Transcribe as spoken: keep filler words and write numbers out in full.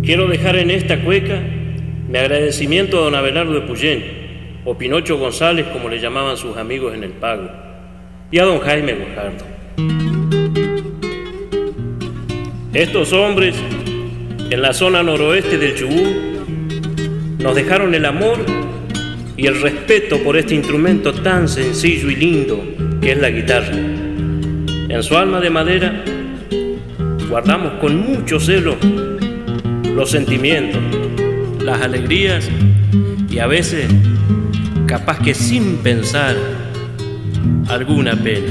Quiero dejar en esta cueca mi agradecimiento a don Abelardo de Puyén, o Pinocho González, como le llamaban sus amigos en el Pago, y a don Jaime Guajardo. Estos hombres, en la zona noroeste del Chubut, nos dejaron el amor y el respeto por este instrumento tan sencillo y lindo que es la guitarra. En su alma de madera guardamos con mucho celo los sentimientos, las alegrías y a veces, capaz que sin pensar, alguna pena.